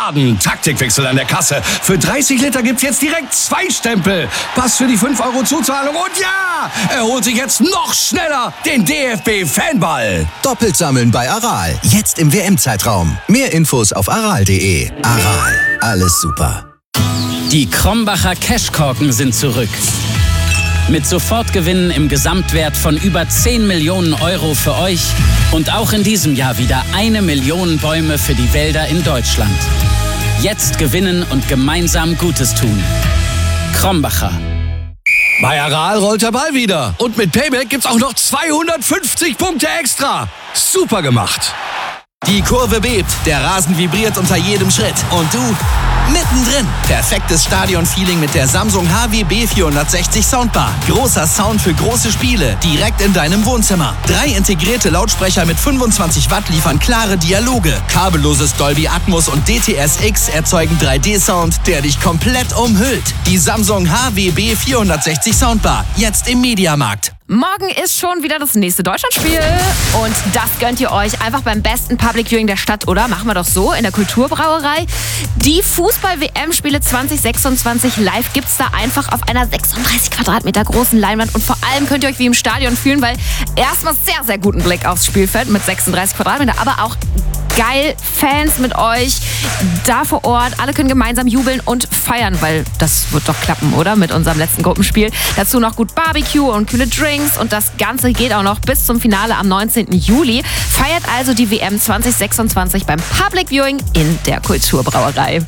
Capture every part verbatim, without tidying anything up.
Milliarden. Taktikwechsel an der Kasse. Für dreißig Liter gibt's jetzt direkt zwei Stempel. Pass für die fünf Euro Zuzahlung und ja, er holt sich jetzt noch schneller den D F B-Fanball. Doppelt sammeln bei Aral. Jetzt im W M-Zeitraum. Mehr Infos auf aral punkt de. Aral. Alles super. Die Krombacher Cashkorken sind zurück. Mit Sofortgewinnen im Gesamtwert von über zehn Millionen Euro für euch und auch in diesem Jahr wieder eine Million Bäume für die Wälder in Deutschland. Jetzt gewinnen und gemeinsam Gutes tun. Krombacher. Bei Aral rollt der Ball wieder. Und mit Payback gibt's auch noch zweihundertfünfzig Punkte extra. Super gemacht. Die Kurve bebt, der Rasen vibriert unter jedem Schritt. Und du, mittendrin. Perfektes Stadionfeeling mit der Samsung H W B vierhundertsechzig Soundbar. Großer Sound für große Spiele, direkt in deinem Wohnzimmer. Drei integrierte Lautsprecher mit fünfundzwanzig Watt liefern klare Dialoge. Kabelloses Dolby Atmos und D T S X erzeugen drei D-Sound, der dich komplett umhüllt. Die Samsung H W B vierhundertsechzig Soundbar, jetzt im Mediamarkt. Morgen ist schon wieder das nächste Deutschlandspiel und das gönnt ihr euch einfach beim besten Public Viewing der Stadt, oder? Machen wir doch so, in der Kulturbrauerei. Die Fußball-W M-Spiele zwanzig sechsundzwanzig live gibt's da einfach auf einer sechsunddreißig Quadratmeter großen Leinwand und vor allem könnt ihr euch wie im Stadion fühlen, weil erstmal sehr, sehr guten Blick aufs Spielfeld mit sechsunddreißig Quadratmeter, aber auch geil, Fans mit euch da vor Ort. Alle können gemeinsam jubeln und feiern, weil das wird doch klappen, oder? Mit unserem letzten Gruppenspiel. Dazu noch gut Barbecue und kühle Drinks und das Ganze geht auch noch bis zum Finale am neunzehnten Juli. Feiert also die W M zwanzig sechsundzwanzig beim Public Viewing in der Kulturbrauerei.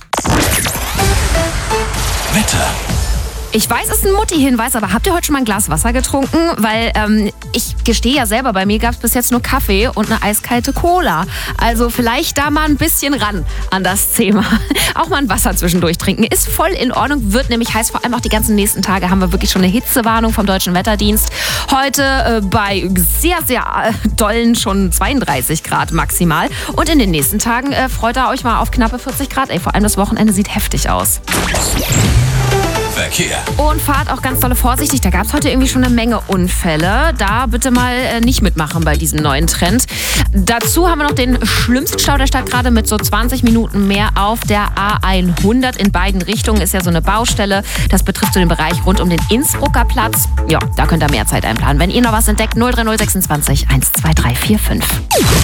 Wetter. Ich weiß, es ist ein Mutti-Hinweis, aber habt ihr heute schon mal ein Glas Wasser getrunken? Weil ähm, ich gestehe ja selber, bei mir gab es bis jetzt nur Kaffee und eine eiskalte Cola. Also vielleicht da mal ein bisschen ran an das Thema. Auch mal ein Wasser zwischendurch trinken ist voll in Ordnung, wird nämlich heiß. Vor allem auch die ganzen nächsten Tage haben wir wirklich schon eine Hitzewarnung vom Deutschen Wetterdienst. Heute äh, bei sehr, sehr äh, dollen schon zweiunddreißig Grad maximal. Und in den nächsten Tagen äh, freut ihr euch mal auf knappe vierzig Grad. Ey, vor allem das Wochenende sieht heftig aus. Verkehr. Und fahrt auch ganz dolle vorsichtig. Da gab es heute irgendwie schon eine Menge Unfälle. Da bitte mal äh, nicht mitmachen bei diesem neuen Trend. Dazu haben wir noch den schlimmsten Stau der Stadt gerade mit so zwanzig Minuten mehr auf der A hundert in beiden Richtungen. Ist ja so eine Baustelle. Das betrifft so den Bereich rund um den Innsbrucker Platz. Ja, da könnt ihr mehr Zeit einplanen. Wenn ihr noch was entdeckt, null drei null sechsundzwanzig eins zwei drei vier fünf.